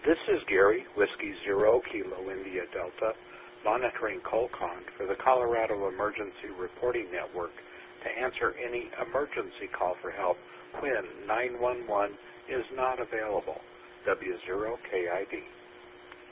This is Gary, Whiskey Zero Kilo India Delta, monitoring Colcon for the Colorado Emergency Reporting Network to answer any emergency call for help when 911 is not available. W0KID.